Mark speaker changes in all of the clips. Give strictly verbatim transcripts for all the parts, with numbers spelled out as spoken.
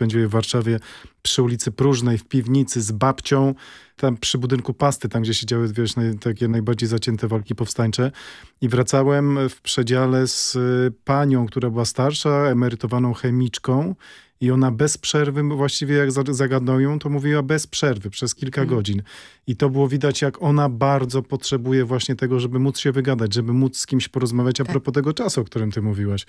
Speaker 1: spędził je w Warszawie przy ulicy Próżnej, w piwnicy z babcią, tam przy budynku Pasty, tam gdzie się działy, wiesz, naj, takie najbardziej zacięte walki powstańcze. I wracałem w przedziale z panią, która była starsza, emerytowaną chemiczką. I ona bez przerwy, właściwie jak zagadnął ją, to mówiła bez przerwy, przez kilka hmm. godzin. I to było widać, jak ona bardzo potrzebuje właśnie tego, żeby móc się wygadać, żeby móc z kimś porozmawiać a tak. propos tego czasu, o którym ty mówiłaś.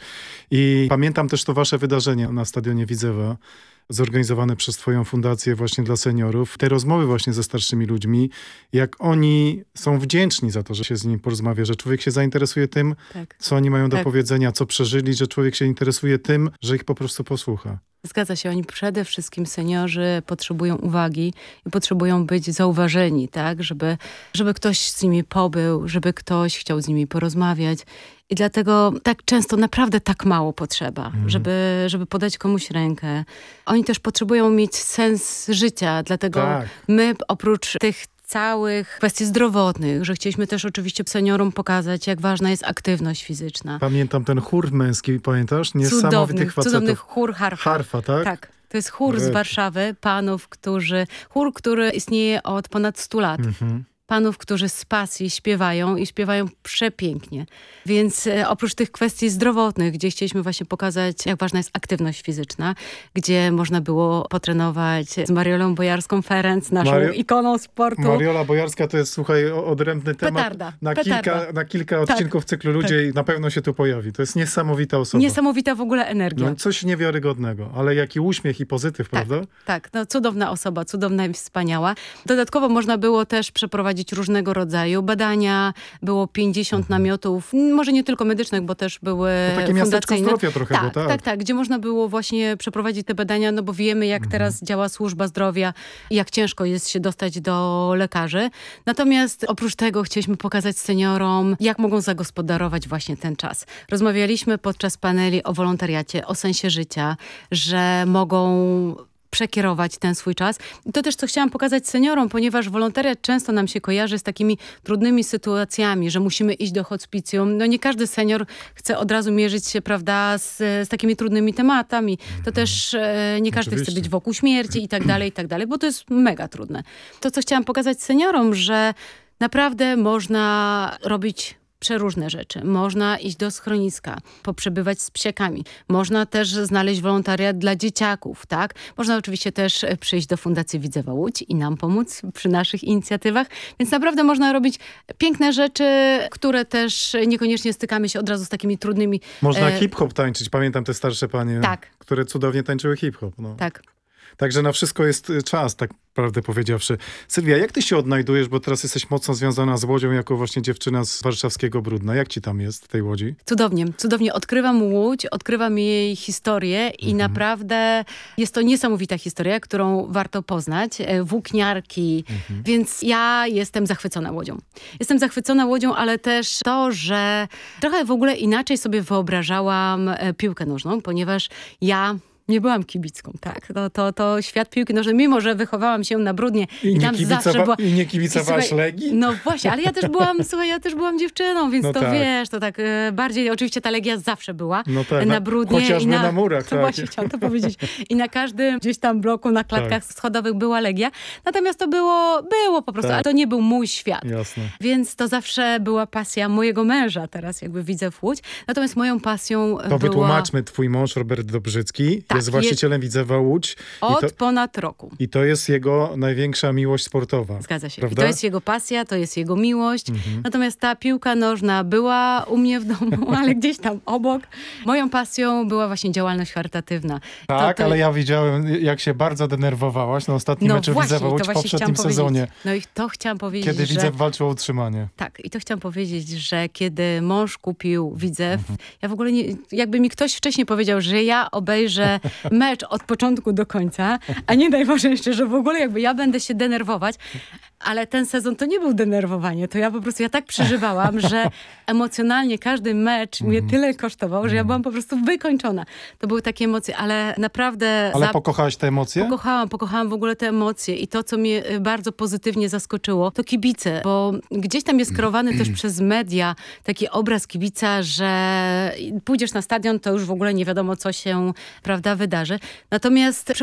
Speaker 1: I pamiętam też to wasze wydarzenie na Stadionie Widzewa, zorganizowane przez twoją fundację właśnie dla seniorów. Te rozmowy właśnie ze starszymi ludźmi, jak oni są wdzięczni za to, że się z nimi porozmawia, że człowiek się zainteresuje tym, tak. co oni mają do tak. powiedzenia, co przeżyli, że człowiek się interesuje tym, że ich po prostu posłucha.
Speaker 2: Zgadza się, oni przede wszystkim, seniorzy, potrzebują uwagi i potrzebują być zauważeni, tak, żeby, żeby ktoś z nimi pobył, żeby ktoś chciał z nimi porozmawiać. I dlatego tak często naprawdę tak mało potrzeba, mhm. żeby, żeby podać komuś rękę. Oni też potrzebują mieć sens życia, dlatego tak. my oprócz tych całych kwestii zdrowotnych, że chcieliśmy też oczywiście seniorom pokazać, jak ważna jest aktywność fizyczna.
Speaker 1: Pamiętam ten chór męski, pamiętasz? Niesamowitych facetów.
Speaker 2: Cudowny chór harfa.
Speaker 1: Harfa, tak?
Speaker 2: Tak. To jest chór z Warszawy, panów, którzy... Chór, który istnieje od ponad stu lat. Mhm. Panów, którzy z pasji śpiewają i śpiewają przepięknie. Więc e, oprócz tych kwestii zdrowotnych, gdzie chcieliśmy właśnie pokazać, jak ważna jest aktywność fizyczna, gdzie można było potrenować z Mariolą Bojarską-Ferenc, naszą Mario... ikoną sportu.
Speaker 1: Mariola Bojarska to jest, słuchaj, odrębny temat.
Speaker 2: Petarda.
Speaker 1: Na,
Speaker 2: Petarda.
Speaker 1: Kilka, na kilka odcinków tak. cyklu Ludzie tak. na pewno się tu pojawi. To jest niesamowita osoba.
Speaker 2: Niesamowita w ogóle energia.
Speaker 1: No, coś niewiarygodnego, ale jaki uśmiech i pozytyw,
Speaker 2: tak,
Speaker 1: prawda?
Speaker 2: Tak, no cudowna osoba, cudowna i wspaniała. Dodatkowo można było też przeprowadzić różnego rodzaju badania. Było pięćdziesiąt mhm. namiotów, może nie tylko medycznych, bo też były
Speaker 1: to takie miasteczko zdrowia trochę,
Speaker 2: tak,
Speaker 1: bo tak.
Speaker 2: tak, tak, gdzie można było właśnie przeprowadzić te badania, no bo wiemy, jak mhm. teraz działa służba zdrowia i jak ciężko jest się dostać do lekarzy. Natomiast oprócz tego chcieliśmy pokazać seniorom, jak mogą zagospodarować właśnie ten czas. Rozmawialiśmy podczas paneli o wolontariacie, o sensie życia, że mogą przekierować ten swój czas. I to też, co chciałam pokazać seniorom, ponieważ wolontariat często nam się kojarzy z takimi trudnymi sytuacjami, że musimy iść do hospicjum. No nie każdy senior chce od razu mierzyć się, prawda, z, z takimi trudnymi tematami. To też e, nie każdy Oczywiście. chce być wokół śmierci i tak dalej, i tak dalej, bo to jest mega trudne. To, co chciałam pokazać seniorom, że naprawdę można robić przeróżne rzeczy. Można iść do schroniska, poprzebywać z psiakami. Można też znaleźć wolontariat dla dzieciaków, tak? Można oczywiście też przyjść do Fundacji Widzewa Łódź i nam pomóc przy naszych inicjatywach. Więc naprawdę można robić piękne rzeczy, które też niekoniecznie stykamy się od razu z takimi trudnymi...
Speaker 1: Można
Speaker 2: e...
Speaker 1: hip-hop tańczyć. Pamiętam te starsze panie,
Speaker 2: tak.
Speaker 1: które cudownie tańczyły hip-hop. No.
Speaker 2: Tak.
Speaker 1: Także na wszystko jest czas, tak prawdę powiedziawszy. Sylwia, jak ty się odnajdujesz, bo teraz jesteś mocno związana z Łodzią jako właśnie dziewczyna z warszawskiego Brudna. Jak ci tam jest w tej Łodzi?
Speaker 2: Cudownie, cudownie. Odkrywam Łódź, odkrywam jej historię i mhm. naprawdę jest to niesamowita historia, którą warto poznać. Włókniarki, mhm. więc ja jestem zachwycona Łodzią. Jestem zachwycona Łodzią, ale też to, że trochę w ogóle inaczej sobie wyobrażałam piłkę nożną, ponieważ ja... nie byłam kibicką, tak. To, to, to świat piłki nożnej, mimo że wychowałam się na Brudnie
Speaker 1: i,
Speaker 2: i
Speaker 1: nie
Speaker 2: tam
Speaker 1: kibicowa-
Speaker 2: zawsze była...
Speaker 1: I nie kibicowałaś Legii?
Speaker 2: No właśnie, ale ja też byłam, słuchaj, ja też byłam dziewczyną, więc
Speaker 1: no
Speaker 2: to
Speaker 1: tak.
Speaker 2: wiesz, to tak e, bardziej, oczywiście ta Legia zawsze była
Speaker 1: no tak,
Speaker 2: na Brudnie.
Speaker 1: Chociażby
Speaker 2: i na,
Speaker 1: na murach.
Speaker 2: To
Speaker 1: tak.
Speaker 2: właśnie chciałam to powiedzieć. I na każdym gdzieś tam bloku, na klatkach tak. schodowych była Legia. Natomiast to było, było po prostu, tak. ale to nie był mój świat.
Speaker 1: Jasne.
Speaker 2: Więc to zawsze była pasja mojego męża, teraz jakby widzę w Łódź. Natomiast moją pasją
Speaker 1: to
Speaker 2: była...
Speaker 1: wytłumaczmy, twój mąż Robert Dobrzycki tak, jest właścicielem je... Widzewa Łódź.
Speaker 2: Od
Speaker 1: to,
Speaker 2: ponad roku.
Speaker 1: I to jest jego największa miłość sportowa.
Speaker 2: Zgadza się.
Speaker 1: Prawda?
Speaker 2: I to jest jego pasja, to jest jego miłość.
Speaker 1: Mhm.
Speaker 2: Natomiast ta piłka nożna była u mnie w domu, ale gdzieś tam obok. Moją pasją była właśnie działalność charytatywna.
Speaker 1: Tak,
Speaker 2: to, to...
Speaker 1: ale ja widziałem, jak się bardzo denerwowałaś na ostatnim
Speaker 2: no
Speaker 1: meczu Widzewa Łódź w poprzednim sezonie.
Speaker 2: No i to chciałam powiedzieć,
Speaker 1: Kiedy
Speaker 2: że...
Speaker 1: Widzew walczył o utrzymanie.
Speaker 2: Tak, i to chciałam powiedzieć, że kiedy mąż kupił Widzew,
Speaker 1: Mhm.
Speaker 2: ja w ogóle nie... Jakby mi ktoś wcześniej powiedział, że ja obejrzę mecz od początku do końca, a nie najważniejsze, że w ogóle jakby ja będę się denerwować, ale ten sezon to nie był denerwowanie, to ja po prostu, ja tak przeżywałam, że emocjonalnie każdy mecz mnie
Speaker 1: mm.
Speaker 2: tyle kosztował, że ja byłam po prostu wykończona. To były takie emocje, ale naprawdę...
Speaker 1: Ale
Speaker 2: za...
Speaker 1: pokochałaś te emocje?
Speaker 2: Pokochałam, pokochałam w ogóle te emocje i to, co mnie bardzo pozytywnie zaskoczyło, to kibice, bo gdzieś tam jest kreowany też przez media taki obraz kibica, że pójdziesz na stadion, to już w ogóle nie wiadomo, co się, prawda, wydarzy. Natomiast